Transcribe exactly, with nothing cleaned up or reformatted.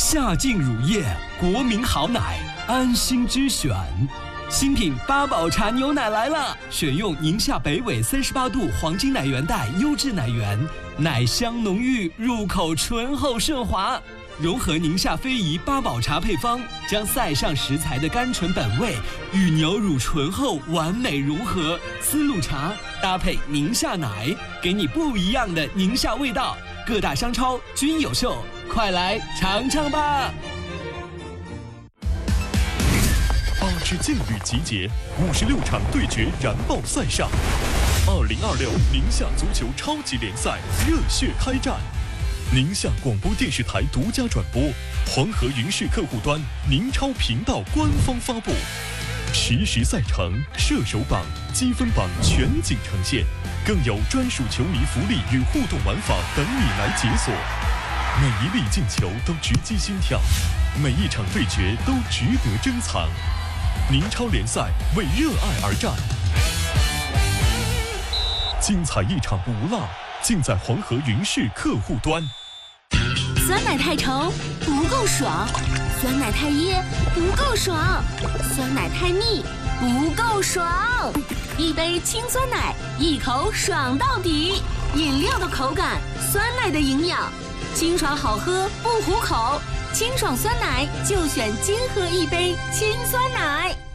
夏劲乳业，国民好奶，安心之选。新品八宝茶牛奶来了，选用宁夏北纬三十八度黄金奶源带优质奶源，奶香浓郁，入口醇厚顺滑。融合宁夏非遗八宝茶配方，将塞上食材的甘醇本味与牛乳醇厚完美融合。丝路茶搭配宁夏奶，给你不一样的宁夏味道。各大商超均有售，快来尝尝吧！ 八支劲旅集结，五十六场对决燃爆赛上。二零二六宁夏足球超级联赛热血开战。宁夏广播电视台独家转播，黄河云视客户端宁超频道官方发布，实时赛程、射手榜、积分榜全景呈现，更有专属球迷福利与互动玩法等你来解锁。每一粒进球都直击心跳，每一场对决都值得珍藏。宁超联赛为热爱而战，精彩一场不落，尽在黄河云视客户端。 酸奶太稠不够爽，酸奶太噎不够爽，酸奶太腻不够爽。一杯清酸奶，一口爽到底。饮料的口感，酸奶的营养，清爽好喝不糊口。清爽酸奶就选金河一杯清酸奶。